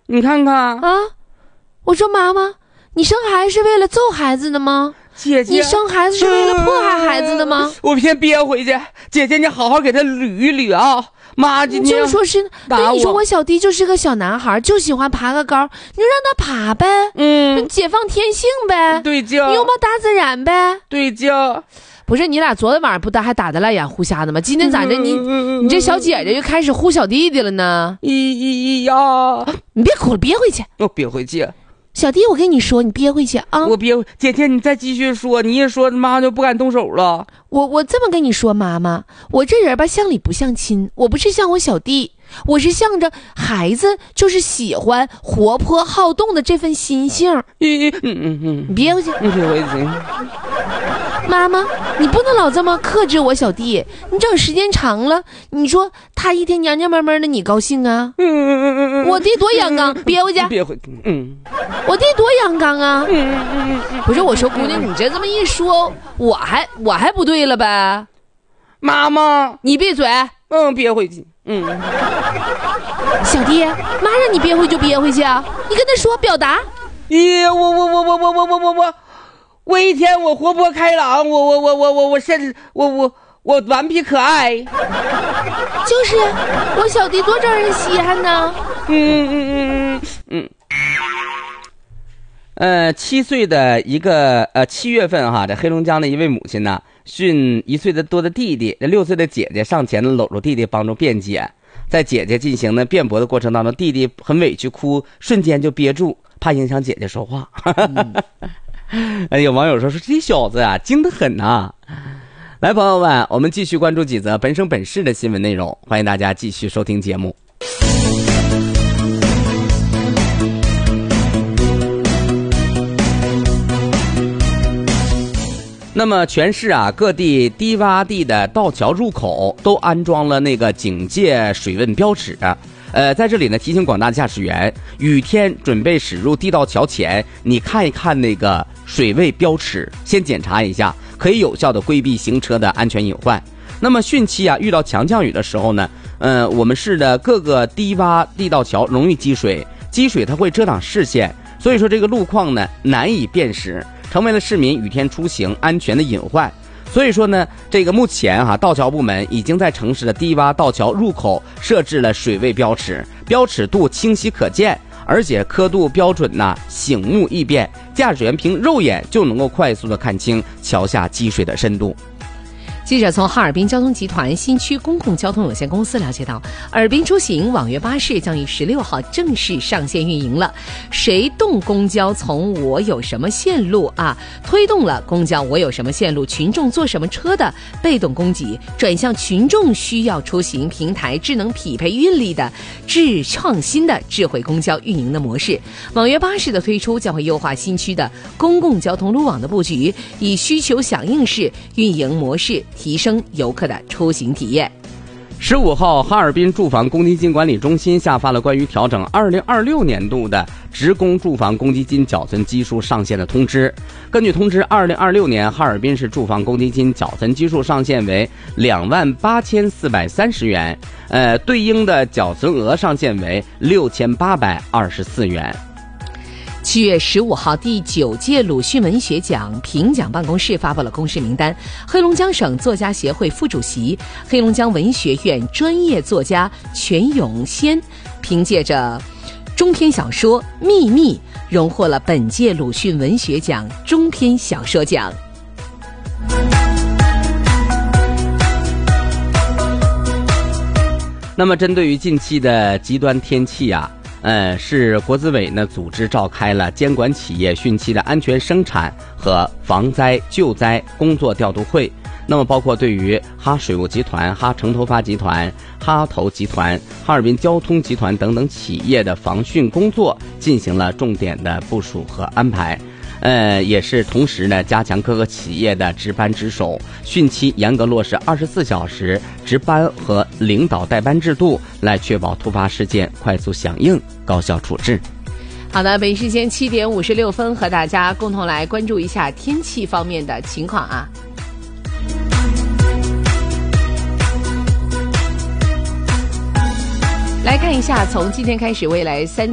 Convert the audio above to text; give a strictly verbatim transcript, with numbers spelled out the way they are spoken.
你看看啊！我说妈妈，你生孩子是为了揍孩子的吗？ 姐姐， 你生孩子是为了迫害孩子的吗？ 呃、我先憋回去。姐姐，你好好给他捋一捋啊！妈，今天就说是，那你说我小弟就是个小男孩，就喜欢爬个高，你就让他爬呗， 嗯， 解放天性呗， 对劲， 拥抱大自然呗， 对劲。 不是你俩昨天晚上不打还打得来眼互瞎的吗？今天咋的？你、 嗯、 你这小姐姐又开始呼小弟弟了呢？ 咦咦呀！ 你别哭了，憋回去。 我憋回去。 小弟，我跟你说，你憋回去啊！ 我憋回。姐姐，你再继续说，你一说妈就不敢动手了。 我我这么跟你说，妈妈，我这人吧像里不像亲，我不是像我小弟，我是向着孩子就是喜欢活泼好动的这份心性。 嗯嗯嗯嗯， 你憋回去， 你憋回去。 妈妈，你不能老这么克制我小弟，你整时间长了，你说他一天娘娘闷闷的，你高兴啊？ 嗯嗯嗯嗯， 我弟多阳刚，憋回去， 憋回，嗯， 我弟多阳刚啊！ 嗯嗯嗯， 不是我说，姑娘，你这这么一说，我还我还不对了呗？ 妈妈， 你闭嘴！ 嗯，憋回去。嗯， 小弟，妈让你憋回就憋回去啊！你跟他说表达。 咦，我我我我我我我我我。我一天我活泼开朗，我我我我我我甚至我我我顽皮可爱， 就是我小弟多招人稀罕呢。 嗯嗯嗯嗯嗯。呃，七岁的一个呃七月份哈，这黑龙江的一位母亲呢，训一岁的多的弟弟，这六岁的姐姐上前呢搂住弟弟帮助辩解，在姐姐进行呢辩驳的过程当中，弟弟很委屈哭，瞬间就憋住，怕影响姐姐说话。嗯哎，有网友说说这小子啊精得很啊！来，朋友们，我们继续关注几则本省本市的新闻内容，欢迎大家继续收听节目。那么全市啊各地低洼地的道桥入口都安装了那个警戒水温标尺。呃，在这里呢，提醒广大驾驶员，雨天准备驶入地道桥前，你看一看那个水位标尺，先检查一下，可以有效的规避行车的安全隐患。那么汛期啊，遇到强降雨的时候呢，呃，我们市的各个低洼地道桥容易积水，积水它会遮挡视线，所以说这个路况呢难以辨识，成为了市民雨天出行安全的隐患。所以说呢，这个目前哈、啊，道桥部门已经在城市的低洼道桥入口设置了水位标尺，标尺度清晰可见，而且刻度标准呐，醒目易辨，驾驶员凭肉眼就能够快速的看清桥下积水的深度。 记者从哈尔滨交通集团新区公共交通有限公司了解到，尔滨出行网约巴士将于十六号正式上线运营了。谁动公交从我有什么线路啊，推动了公交我有什么线路，群众坐什么车的被动供给，转向群众需要出行平台智能匹配运力的智创新的智慧公交运营的模式。网约巴士的推出将会优化新区的公共交通路网的布局，以需求响应式运营模式提升游客的出行体验。 十五号，哈尔滨住房公积金管理中心下发了关于调整二零二六年度的职工住房公积金缴存基数上限的通知。根据通知，二零二六年哈尔滨市住房公积金缴存基数上限为两万八千四百三十元，呃，对应的缴存额上限为六千八百二十四元。 七月十五号，第九届鲁迅文学奖评奖办公室发布了公示名单。黑龙江省作家协会副主席、黑龙江文学院专业作家全永先，凭借着中篇小说《秘密》荣获了本届鲁迅文学奖中篇小说奖。 那么，针对于近期的极端天气啊。呃，是国资委呢组织召开了监管企业汛期的安全生产和防灾救灾工作调度会。那么包括对于哈水务集团、哈城投发集团、哈投集团、哈尔滨交通集团等等企业的防汛工作进行了重点的部署和安排。呃，也是同时呢，加强各个企业的值班值守，汛期严格落实二十四小时值班和领导带班制度，来确保突发事件快速响应、高效处置。 好的，北时间七点五十六分，和大家共同来关注一下天气方面的情况啊。来看一下，从今天开始，未来三